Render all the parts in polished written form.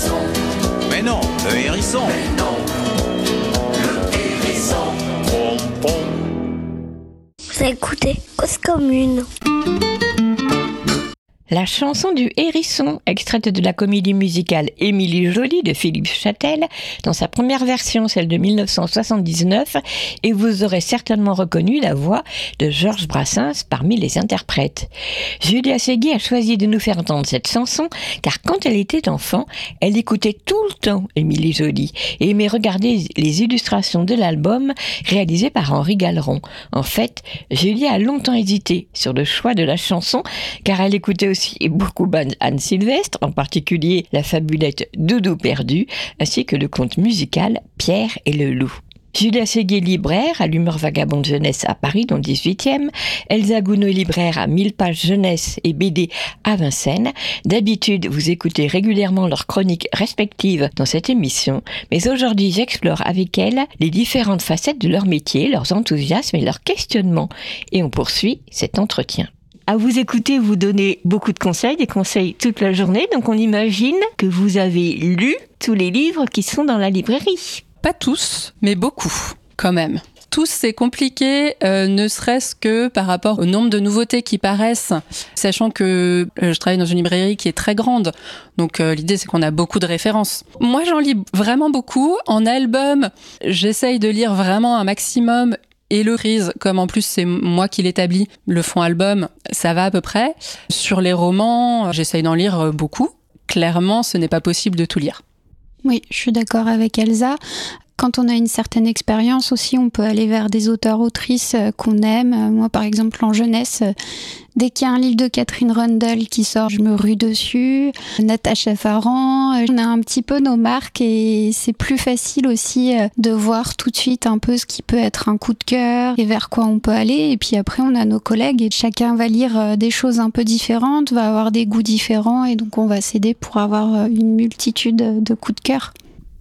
Mais non, le hérisson. Mais non, le hérisson. Pom, pom. Vous écoutez Cause Commune. La chanson du hérisson, extraite de la comédie musicale Émilie Joly de Philippe Châtel, dans sa première version, celle de 1979, et vous aurez certainement reconnu la voix de Georges Brassens parmi les interprètes. Julia Segui a choisi de nous faire entendre cette chanson, car quand elle était enfant, elle écoutait tout le temps Émilie Joly, et aimait regarder les illustrations de l'album réalisé par Henri Galeron. En fait, Julia a longtemps hésité sur le choix de la chanson, car elle écoutait aussi et beaucoup Anne Sylvestre, en particulier la fabulette Doudou perdu, ainsi que le conte musical Pierre et le loup. Julia Segui est libraire à l'Humeur Vagabonde Jeunesse à Paris, dans le 18e. Elsa Gounod est libraire à 1000 pages jeunesse et BD à Vincennes. D'habitude, vous écoutez régulièrement leurs chroniques respectives dans cette émission, mais aujourd'hui, j'explore avec elles les différentes facettes de leur métier, leurs enthousiasmes et leurs questionnements. Et on poursuit cet entretien. À vous écouter, vous donnez beaucoup de conseils, des conseils toute la journée, donc on imagine que vous avez lu tous les livres qui sont dans la librairie. Pas tous, mais beaucoup, quand même. Tous, c'est compliqué, ne serait-ce que par rapport au nombre de nouveautés qui paraissent, sachant que je travaille dans une librairie qui est très grande, donc l'idée c'est qu'on a beaucoup de références. Moi, j'en lis vraiment beaucoup. En album, j'essaye de lire vraiment un maximum. Et le prise, comme en plus c'est moi qui l'établis, le fond album, ça va à peu près. Sur les romans, j'essaye d'en lire beaucoup. Clairement, ce n'est pas possible de tout lire. Oui, je suis d'accord avec Elsa. Quand on a une certaine expérience aussi, on peut aller vers des auteurs-autrices qu'on aime. Moi, par exemple, en jeunesse, dès qu'il y a un livre de Catherine Rundle qui sort, je me rue dessus. Natacha Farran, on a un petit peu nos marques et c'est plus facile aussi de voir tout de suite un peu ce qui peut être un coup de cœur et vers quoi on peut aller. Et puis après, on a nos collègues et chacun va lire des choses un peu différentes, va avoir des goûts différents et donc on va s'aider pour avoir une multitude de coups de cœur.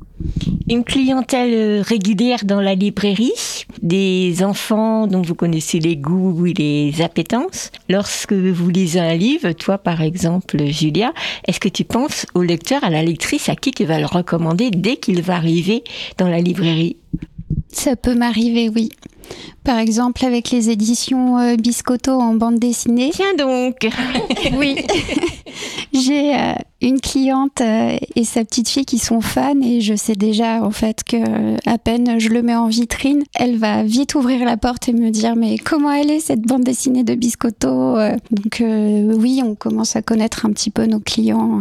Une clientèle régulière dans la librairie, des enfants dont vous connaissez les goûts et les appétences. Lorsque vous lisez un livre, toi par exemple Julia, est-ce que tu penses au lecteur, à la lectrice, à qui tu vas le recommander dès qu'il va arriver dans la librairie ? Ça peut m'arriver, oui. Par exemple, avec les éditions Biscotto en bande dessinée. Tiens donc. Oui. J'ai une cliente et sa petite fille qui sont fans et je sais déjà en fait que à peine je le mets en vitrine, elle va vite ouvrir la porte et me dire mais comment elle est cette bande dessinée de Biscotto. Donc oui, on commence à connaître un petit peu nos clients.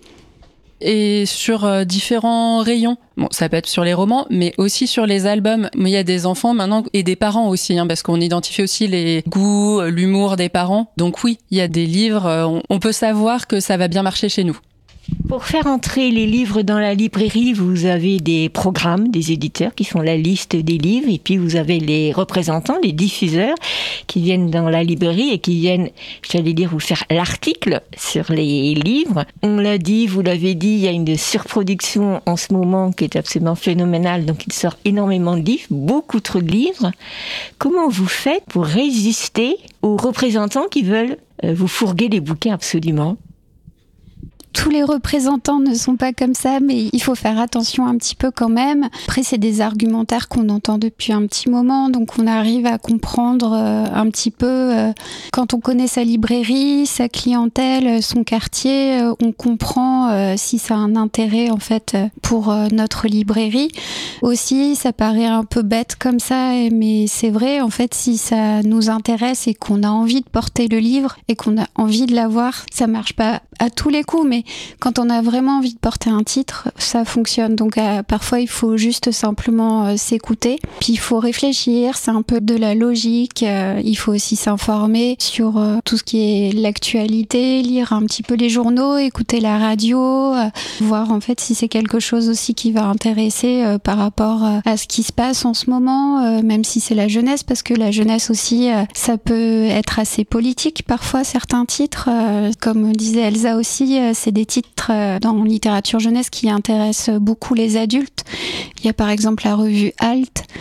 Et sur différents rayons. Bon, ça peut être sur les romans, mais aussi sur les albums. Mais il y a des enfants maintenant et des parents aussi, parce qu'on identifie aussi les goûts, l'humour des parents. Donc oui, il y a des livres, on peut savoir que ça va bien marcher chez nous. Pour faire entrer les livres dans la librairie, vous avez des programmes, des éditeurs qui font la liste des livres et puis vous avez les représentants, les diffuseurs qui viennent dans la librairie et qui viennent, j'allais dire, vous faire l'article sur les livres. On l'a dit, vous l'avez dit, il y a une surproduction en ce moment qui est absolument phénoménale, donc il sort énormément de livres, beaucoup trop de livres. Comment vous faites pour résister aux représentants qui veulent vous fourguer les bouquins absolument ? Tous les représentants ne sont pas comme ça, mais il faut faire attention un petit peu quand même. Après, c'est des argumentaires qu'on entend depuis un petit moment, donc on arrive à comprendre un petit peu. Quand on connaît sa librairie, sa clientèle, son quartier, on comprend si ça a un intérêt en fait pour notre librairie. Aussi, ça paraît un peu bête comme ça, mais c'est vrai, en fait, si ça nous intéresse et qu'on a envie de porter le livre et qu'on a envie de l'avoir, ça marche pas à tous les coups, mais quand on a vraiment envie de porter un titre, ça fonctionne. Donc parfois, il faut juste simplement s'écouter. Puis il faut réfléchir, c'est un peu de la logique. Il faut aussi s'informer sur tout ce qui est l'actualité, lire un petit peu les journaux, écouter la radio, voir en fait si c'est quelque chose aussi qui va intéresser par rapport à ce qui se passe en ce moment, même si c'est la jeunesse, parce que la jeunesse aussi, ça peut être assez politique parfois, certains titres. Comme disait Elsa aussi, c'est des titres dans littérature jeunesse qui intéressent beaucoup les adultes. Il y a par exemple la revue Halt.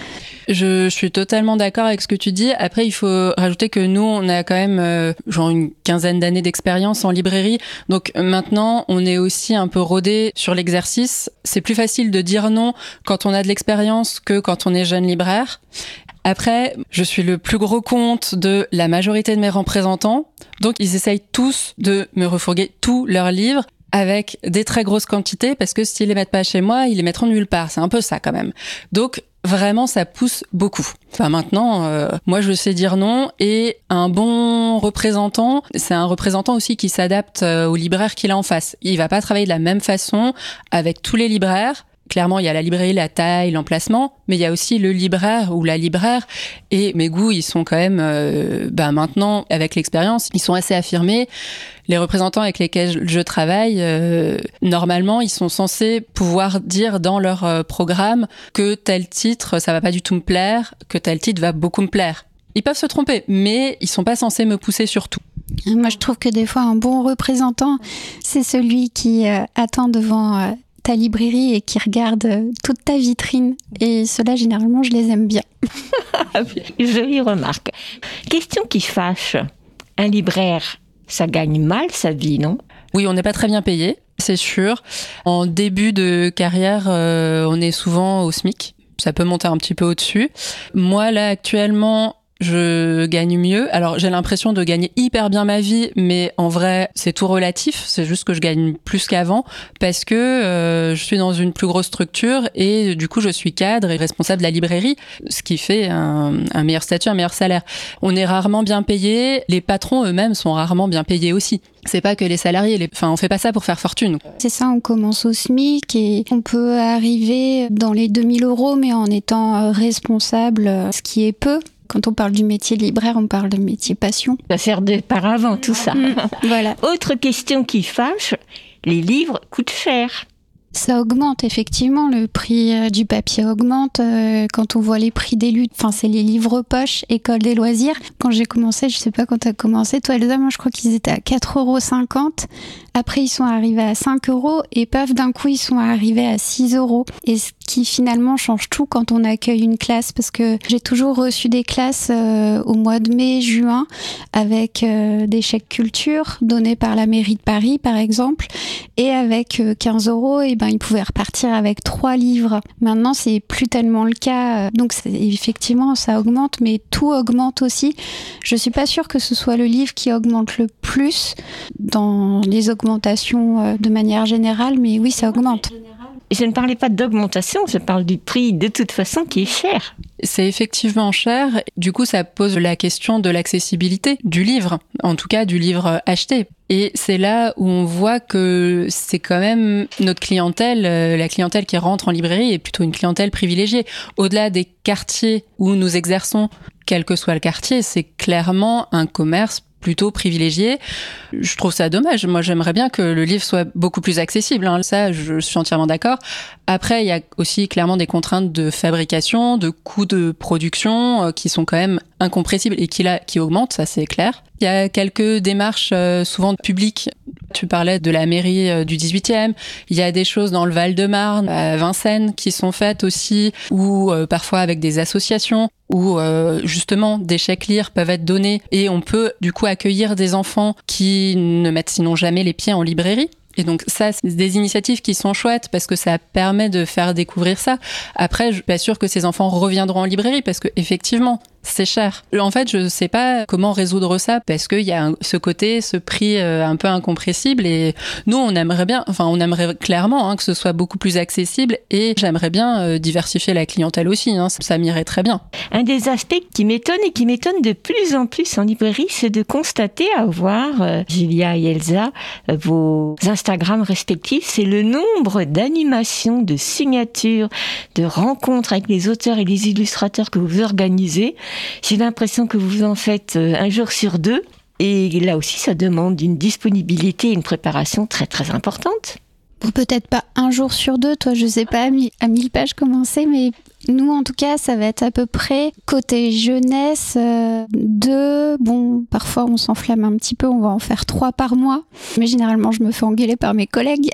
Je suis totalement d'accord avec ce que tu dis. Après, il faut rajouter que nous, on a quand même genre une quinzaine d'années d'expérience en librairie. Donc maintenant, on est aussi un peu rodé sur l'exercice. C'est plus facile de dire non quand on a de l'expérience que quand on est jeune libraire. Après, je suis le plus gros compte de la majorité de mes représentants. Donc, ils essayent tous de me refourguer tous leurs livres avec des très grosses quantités parce que s'ils les mettent pas chez moi, ils les mettront nulle part. C'est un peu ça quand même. Donc, vraiment, ça pousse beaucoup. Enfin, maintenant, moi, je sais dire non. Et un bon représentant, c'est un représentant aussi qui s'adapte au libraire qu'il a en face. Il va pas travailler de la même façon avec tous les libraires. Clairement, il y a la librairie, la taille, l'emplacement, mais il y a aussi le libraire ou la libraire. Et mes goûts, ils sont quand même, maintenant, avec l'expérience, ils sont assez affirmés. Les représentants avec lesquels je travaille, normalement, ils sont censés pouvoir dire dans leur programme que tel titre, ça va pas du tout me plaire, que tel titre va beaucoup me plaire. Ils peuvent se tromper, mais ils sont pas censés me pousser sur tout. Moi, je trouve que des fois, un bon représentant, c'est celui qui attend devant ta librairie et qui regarde toute ta vitrine. Et ceux-là, généralement, je les aime bien. Jolie remarque. Question qui fâche. Un libraire, ça gagne mal sa vie, non ? Oui, on n'est pas très bien payé, c'est sûr. En début de carrière, on est souvent au SMIC. Ça peut monter un petit peu au-dessus. Moi, là, actuellement, je gagne mieux. Alors, j'ai l'impression de gagner hyper bien ma vie, mais en vrai, c'est tout relatif. C'est juste que je gagne plus qu'avant parce que je suis dans une plus grosse structure et du coup, je suis cadre et responsable de la librairie, ce qui fait un meilleur statut, un meilleur salaire. On est rarement bien payés. Les patrons eux-mêmes sont rarement bien payés aussi. C'est pas que les salariés, on fait pas ça pour faire fortune. C'est ça, on commence au SMIC et on peut arriver dans les 2000 €, mais en étant responsable, ce qui est peu. Quand on parle du métier de libraire, on parle de métier passion. Ça sert de paravent, tout ça. Voilà. Autre question qui fâche, les livres coûtent cher. Ça augmente, effectivement. Le prix du papier augmente. Quand on voit les prix des luttes, c'est les livres poches, École des loisirs. Quand j'ai commencé, je sais pas quand tu as commencé, toi Elsa, moi je crois qu'ils étaient à 4,50 €. Après, ils sont arrivés à 5 € et paf, d'un coup, ils sont arrivés à 6 €. Et ce qui finalement change tout quand on accueille une classe, parce que j'ai toujours reçu des classes au mois de mai, juin, avec des chèques culture donnés par la mairie de Paris, par exemple, et avec 15 €, et ils pouvaient repartir avec 3 livres. Maintenant, c'est plus tellement le cas. Donc, effectivement, ça augmente, mais tout augmente aussi. Je suis pas sûre que ce soit le livre qui augmente le plus dans les augmentations de manière générale, mais oui, ça augmente. Je ne parlais pas d'augmentation, je parle du prix de toute façon qui est cher. C'est effectivement cher. Du coup, ça pose la question de l'accessibilité du livre, en tout cas du livre acheté. Et c'est là où on voit que c'est quand même notre clientèle, la clientèle qui rentre en librairie est plutôt une clientèle privilégiée. Au-delà des quartiers où nous exerçons, quel que soit le quartier, c'est clairement un commerce plutôt privilégié. Je trouve ça dommage. Moi, j'aimerais bien que le livre soit beaucoup plus accessible. Ça, je suis entièrement d'accord. Après, il y a aussi clairement des contraintes de fabrication, de coûts de production qui sont quand même incompressibles et qui augmentent, ça c'est clair. Il y a quelques démarches souvent publiques. Tu parlais de la mairie du 18e. Il y a des choses dans le Val-de-Marne, à Vincennes, qui sont faites aussi, ou parfois avec des associations, où justement des chèques lire peuvent être donnés et on peut du coup accueillir des enfants qui ne mettent sinon jamais les pieds en librairie. Et donc ça, c'est des initiatives qui sont chouettes parce que ça permet de faire découvrir ça. Après, je suis pas sûre que ces enfants reviendront en librairie parce que effectivement, c'est cher. En fait, je sais pas comment résoudre ça parce qu'il y a ce côté, ce prix un peu incompressible et nous, on aimerait clairement que ce soit beaucoup plus accessible et j'aimerais bien diversifier la clientèle aussi. Ça m'irait très bien. Un des aspects qui m'étonne et qui m'étonne de plus en plus en librairie, c'est de constater à voir, Julia et Elsa, vos Instagram respectifs, c'est le nombre d'animations, de signatures, de rencontres avec les auteurs et les illustrateurs que vous organisez. J'ai l'impression que vous en faites un jour sur 2. Et là aussi, ça demande une disponibilité et une préparation très, très importante. Peut-être pas un jour sur 2, toi je sais pas à 1000 pages comment c'est, mais nous en tout cas ça va être à peu près côté jeunesse 2, bon parfois on s'enflamme un petit peu, on va en faire 3 par mois, mais généralement je me fais engueuler par mes collègues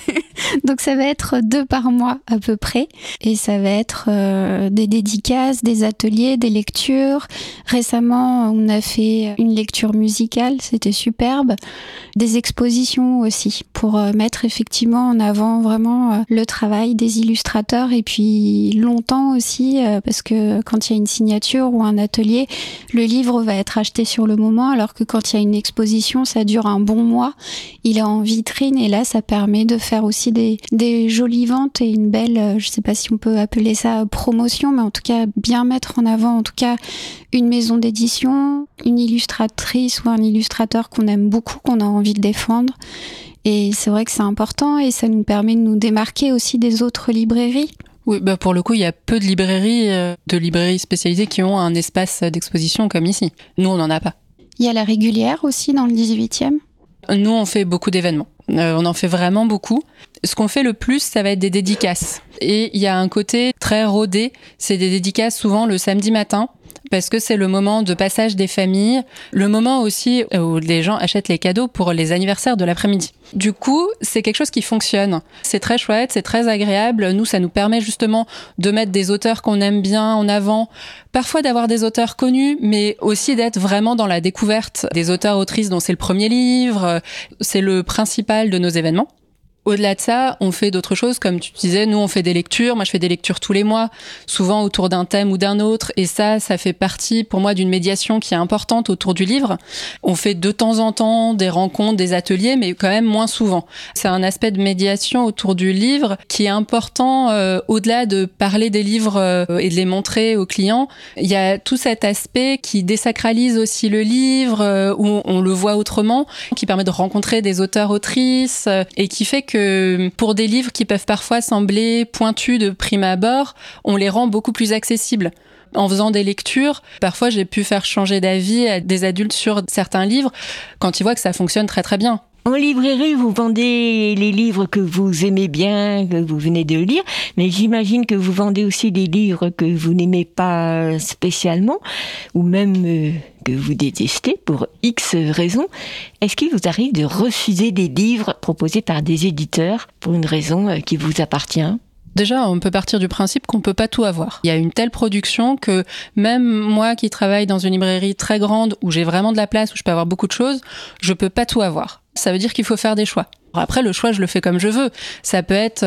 donc ça va être 2 par mois à peu près, et ça va être des dédicaces, des ateliers, des lectures. Récemment on a fait une lecture musicale, c'était superbe, des expositions aussi pour mettre effectivement en avant vraiment le travail des illustrateurs, et puis longtemps aussi parce que quand il y a une signature ou un atelier, le livre va être acheté sur le moment, alors que quand il y a une exposition ça dure un bon mois, il est en vitrine, et là ça permet de faire aussi des jolies ventes et une belle, je sais pas si on peut appeler ça promotion, mais en tout cas bien mettre en avant en tout cas une maison d'édition, une illustratrice ou un illustrateur qu'on aime beaucoup, qu'on a envie de défendre. Et c'est vrai que c'est important, et ça nous permet de nous démarquer aussi des autres librairies. Oui, bah pour le coup, il y a peu de librairies spécialisées qui ont un espace d'exposition comme ici. Nous, on n'en a pas. Il y a la Régulière aussi dans le 18e. Nous, on fait beaucoup d'événements. On en fait vraiment beaucoup. Ce qu'on fait le plus, ça va être des dédicaces. Et il y a un côté très rodé. C'est des dédicaces souvent le samedi matin, parce que c'est le moment de passage des familles, le moment aussi où les gens achètent les cadeaux pour les anniversaires de l'après-midi. Du coup, c'est quelque chose qui fonctionne. C'est très chouette, c'est très agréable. Nous, ça nous permet justement de mettre des auteurs qu'on aime bien en avant, parfois d'avoir des auteurs connus, mais aussi d'être vraiment dans la découverte des auteurs-autrices dont c'est le premier livre. C'est le principal de nos événements. Au-delà de ça, on fait d'autres choses, comme tu disais, nous on fait des lectures, moi je fais des lectures tous les mois, souvent autour d'un thème ou d'un autre, et ça fait partie pour moi d'une médiation qui est importante autour du livre. On fait de temps en temps des rencontres, des ateliers, mais quand même moins souvent. C'est un aspect de médiation autour du livre qui est important, au-delà de parler des livres et de les montrer aux clients. Il y a tout cet aspect qui désacralise aussi le livre, où on le voit autrement, qui permet de rencontrer des auteurs-autrices, et qui fait que pour des livres qui peuvent parfois sembler pointus de prime abord, on les rend beaucoup plus accessibles. En faisant des lectures, parfois j'ai pu faire changer d'avis à des adultes sur certains livres quand ils voient que ça fonctionne très très bien. En librairie, vous vendez les livres que vous aimez bien, que vous venez de lire, mais j'imagine que vous vendez aussi des livres que vous n'aimez pas spécialement, ou même que vous détestez pour X raisons. Est-ce qu'il vous arrive de refuser des livres proposés par des éditeurs pour une raison qui vous appartient ? Déjà, on peut partir du principe qu'on peut pas tout avoir. Il y a une telle production que même moi qui travaille dans une librairie très grande où j'ai vraiment de la place, où je peux avoir beaucoup de choses, je peux pas tout avoir. Ça veut dire qu'il faut faire des choix. Après, le choix, je le fais comme je veux. Ça peut être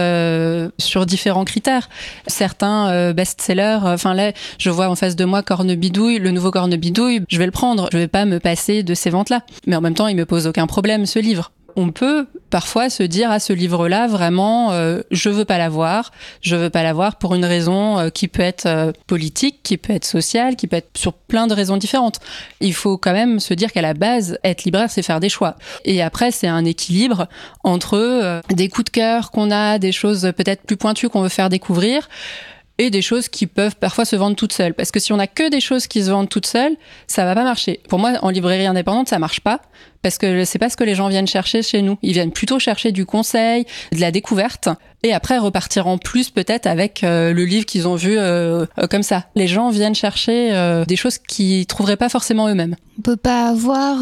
sur différents critères. Certains best-sellers, là, je vois en face de moi Cornebidouille, le nouveau Cornebidouille, je vais le prendre. Je vais pas me passer de ces ventes-là. Mais en même temps, il me pose aucun problème, ce livre. On peut parfois se dire à ce livre-là, vraiment, je veux pas l'avoir pour une raison qui peut être politique, qui peut être sociale, qui peut être sur plein de raisons différentes. Il faut quand même se dire qu'à la base, être libraire, c'est faire des choix. Et après, c'est un équilibre entre des coups de cœur qu'on a, des choses peut-être plus pointues qu'on veut faire découvrir, et des choses qui peuvent parfois se vendre toutes seules. Parce que si on a que des choses qui se vendent toutes seules, ça va pas marcher. Pour moi, en librairie indépendante, ça marche pas, parce que c'est pas ce que les gens viennent chercher chez nous. Ils viennent plutôt chercher du conseil, de la découverte, et après repartir en plus peut-être avec le livre qu'ils ont vu comme ça. Les gens viennent chercher des choses qu'ils trouveraient pas forcément eux-mêmes. On peut pas avoir...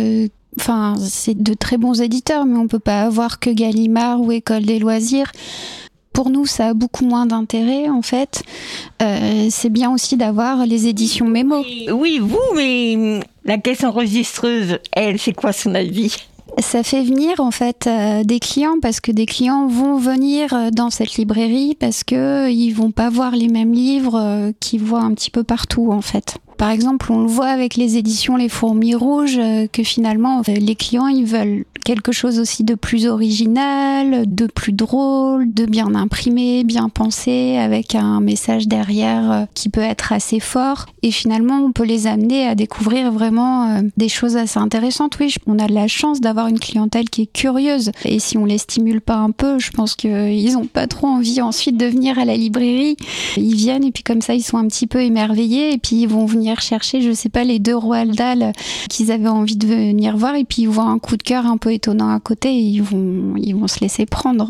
c'est de très bons éditeurs, mais on peut pas avoir que Gallimard ou École des loisirs. Pour nous, ça a beaucoup moins d'intérêt, en fait. C'est bien aussi d'avoir les éditions Mémo. Oui, vous, mais la caisse enregistreuse, elle, c'est quoi son avis ? Ça fait venir, en fait, des clients, parce que des clients vont venir dans cette librairie parce qu'ils vont pas voir les mêmes livres qu'ils voient un petit peu partout, en fait. Par exemple, on le voit avec les éditions Les Fourmis Rouges, que finalement, les clients, ils veulent quelque chose aussi de plus original, de plus drôle, de bien imprimé, bien pensé, avec un message derrière qui peut être assez fort. Et finalement, on peut les amener à découvrir vraiment des choses assez intéressantes. Oui, on a de la chance d'avoir une clientèle qui est curieuse. Et si on les stimule pas un peu, je pense qu'ils n'ont pas trop envie ensuite de venir à la librairie. Ils viennent et puis comme ça, ils sont un petit peu émerveillés et puis ils vont venir chercher, je sais pas, les 2 Roald Dahl qu'ils avaient envie de venir voir et puis ils voient un coup de cœur un peu étonnant à côté et ils vont se laisser prendre.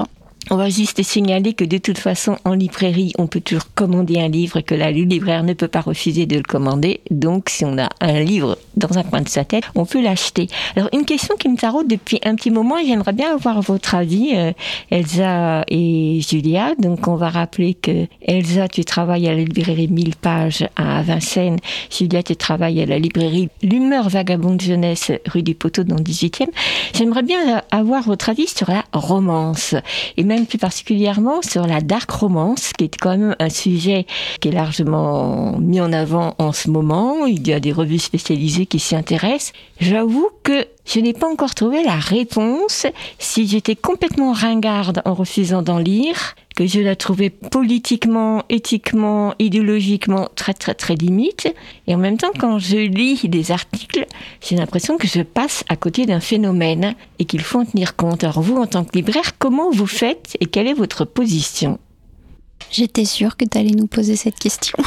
On va juste signaler que de toute façon, en librairie, on peut toujours commander un livre et que là, le libraire ne peut pas refuser de le commander. Donc, si on a un livre dans un coin de sa tête, on peut l'acheter. Alors, une question qui me taraude depuis un petit moment, et j'aimerais bien avoir votre avis, Elsa et Julia. Donc, on va rappeler que Elsa, tu travailles à la librairie 1000 pages à Vincennes. Julia, tu travailles à la librairie L'Humeur vagabonde jeunesse, rue du Poteau, dans le 18e. J'aimerais bien avoir votre avis sur la romance. Et même plus particulièrement sur la dark romance, qui est quand même un sujet qui est largement mis en avant en ce moment. Il y a des revues spécialisées qui s'y intéressent. J'avoue que je n'ai pas encore trouvé la réponse. Si j'étais complètement ringarde en refusant d'en lire, que je la trouvais politiquement, éthiquement, idéologiquement très très très limite. Et en même temps, quand je lis des articles, j'ai l'impression que je passe à côté d'un phénomène et qu'il faut en tenir compte. Alors vous, en tant que libraire, comment vous faites et quelle est votre position ? J'étais sûre que tu allais nous poser cette question.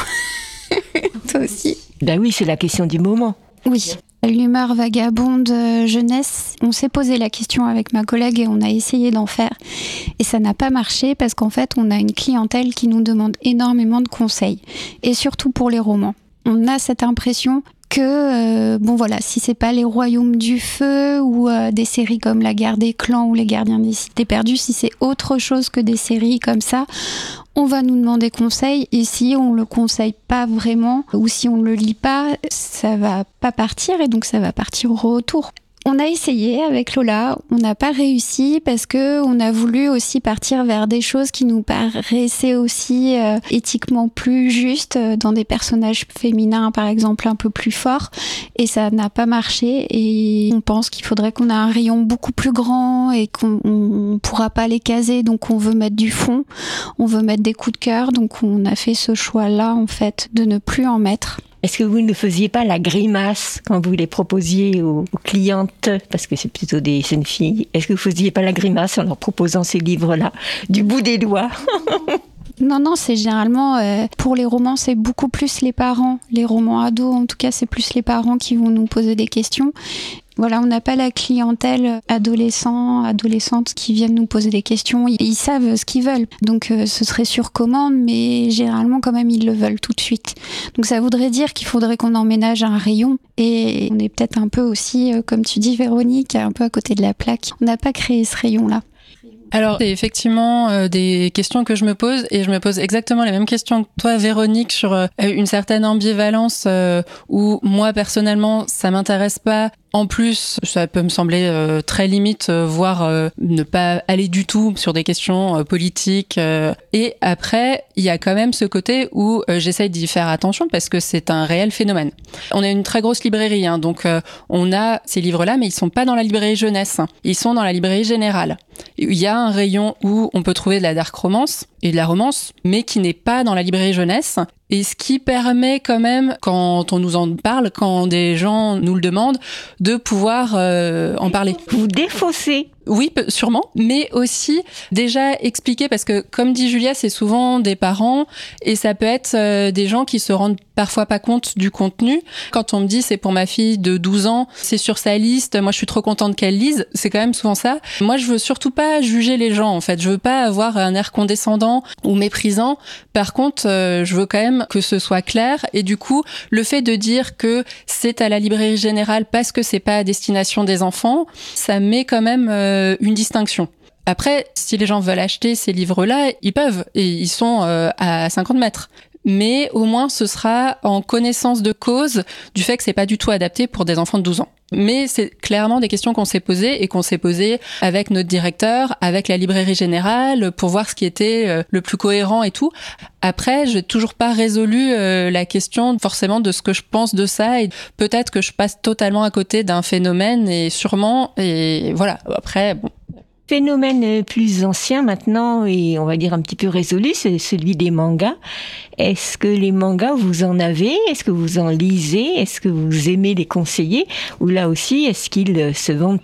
Toi aussi. Ben oui, c'est la question du moment. Oui. L'humeur vagabonde jeunesse, on s'est posé la question avec ma collègue et on a essayé d'en faire. Et ça n'a pas marché parce qu'en fait, on a une clientèle qui nous demande énormément de conseils. Et surtout pour les romans. On a cette impression que, si c'est pas les Royaumes du Feu ou des séries comme La Guerre des Clans ou Les Gardiens des Cités Perdues, si c'est autre chose que des séries comme ça, on va nous demander conseil et si on le conseille pas vraiment ou si on le lit pas, ça va pas partir et donc ça va partir au retour. On a essayé avec Lola, on n'a pas réussi parce que on a voulu aussi partir vers des choses qui nous paraissaient aussi éthiquement plus justes dans des personnages féminins par exemple un peu plus forts et ça n'a pas marché et on pense qu'il faudrait qu'on ait un rayon beaucoup plus grand et qu'on pourra pas les caser donc on veut mettre du fond, on veut mettre des coups de cœur donc on a fait ce choix-là en fait de ne plus en mettre. Est-ce que vous ne faisiez pas la grimace quand vous les proposiez aux clientes, parce que c'est plutôt des jeunes filles, est-ce que vous ne faisiez pas la grimace en leur proposant ces livres-là, du bout des doigts ? Non, c'est généralement, pour les romans, c'est beaucoup plus les parents. Les romans ados, en tout cas, c'est plus les parents qui vont nous poser des questions. Voilà, on n'a pas la clientèle adolescentes qui viennent nous poser des questions. Ils savent ce qu'ils veulent. Donc, ce serait sur commande, mais généralement, quand même, ils le veulent tout de suite. Donc, ça voudrait dire qu'il faudrait qu'on emménage un rayon. Et on est peut-être un peu aussi, comme tu dis, Véronique, un peu à côté de la plaque. On n'a pas créé ce rayon-là. Alors, c'est effectivement des questions que je me pose et je me pose exactement les mêmes questions que toi, Véronique, sur une certaine ambivalence où moi, personnellement, ça m'intéresse pas. En plus, ça peut me sembler très limite, voire ne pas aller du tout sur des questions politiques. Et après, il y a quand même ce côté où j'essaye d'y faire attention parce que c'est un réel phénomène. On a une très grosse librairie, donc on a ces livres-là, mais ils sont pas dans la librairie jeunesse. Ils sont dans la librairie générale. Il y a un rayon où on peut trouver de la dark romance et de la romance, mais qui n'est pas dans la librairie jeunesse. Et ce qui permet quand même, quand on nous en parle, quand des gens nous le demandent, de pouvoir en parler. Vous défaussez. Oui, sûrement, mais aussi déjà expliquer, parce que comme dit Julia, c'est souvent des parents et ça peut être des gens qui se rendent parfois pas compte du contenu. Quand on me dit c'est pour ma fille de 12 ans, c'est sur sa liste, moi je suis trop contente qu'elle lise, c'est quand même souvent ça. Moi je veux surtout pas juger les gens en fait, je veux pas avoir un air condescendant ou méprisant. Par contre, je veux quand même que ce soit clair et du coup, le fait de dire que c'est à la librairie générale parce que c'est pas à destination des enfants, ça met quand même une distinction. Après, si les gens veulent acheter ces livres-là, ils peuvent, et ils sont à 50 mètres. Mais au moins, ce sera en connaissance de cause du fait que c'est pas du tout adapté pour des enfants de 12 ans. Mais c'est clairement des questions qu'on s'est posées et qu'on s'est posées avec notre directeur, avec la librairie générale, pour voir ce qui était le plus cohérent et tout. Après, j'ai toujours pas résolu la question forcément de ce que je pense de ça et peut-être que je passe totalement à côté d'un phénomène et sûrement, et voilà. Après, bon. Phénomène plus ancien maintenant et on va dire un petit peu résolu, c'est celui des mangas. Est-ce que les mangas, vous en avez ? Est-ce que vous en lisez ? Est-ce que vous aimez les conseiller ? Ou là aussi, est-ce qu'ils se vendent tout seuls ?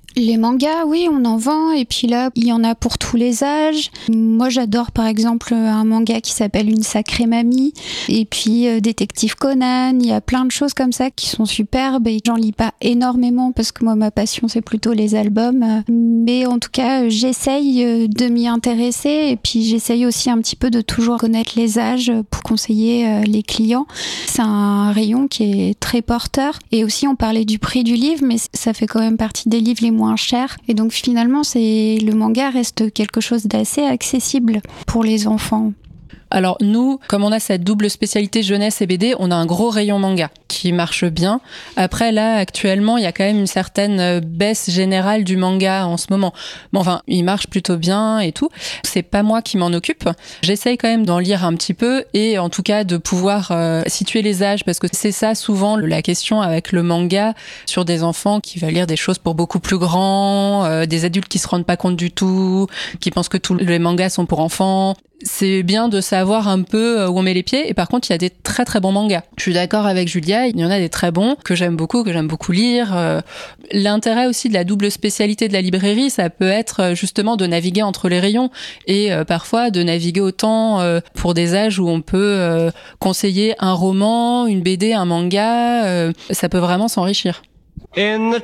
Les mangas, oui, on en vend, et puis là, il y en a pour tous les âges. Moi, j'adore par exemple un manga qui s'appelle Une sacrée mamie, et puis Détective Conan, il y a plein de choses comme ça qui sont superbes, et j'en lis pas énormément parce que moi, ma passion, c'est plutôt les albums. Mais en tout cas, j'essaye de m'y intéresser, et puis j'essaye aussi un petit peu de toujours connaître les âges pour conseiller les clients. C'est un rayon qui est très porteur, et aussi on parlait du prix du livre, mais ça fait quand même partie des livres les moins chers, et donc finalement le manga reste quelque chose d'assez accessible pour les enfants. Alors nous, comme on a cette double spécialité jeunesse et BD, on a un gros rayon manga qui marche bien. Après là, actuellement, il y a quand même une certaine baisse générale du manga en ce moment. Bon, enfin, il marche plutôt bien et tout. C'est pas moi qui m'en occupe. J'essaye quand même d'en lire un petit peu et en tout cas de pouvoir situer les âges, parce que c'est ça souvent la question avec le manga sur des enfants qui veulent lire des choses pour beaucoup plus grands, des adultes qui se rendent pas compte du tout, qui pensent que tous les mangas sont pour enfants. C'est bien de savoir un peu où on met les pieds, et par contre il y a des très très bons mangas. Je suis d'accord avec Julia, il y en a des très bons que j'aime beaucoup lire. L'intérêt aussi de la double spécialité de la librairie, ça peut être justement de naviguer entre les rayons, et parfois de naviguer autant pour des âges où on peut conseiller un roman, une BD, un manga, ça peut vraiment s'enrichir.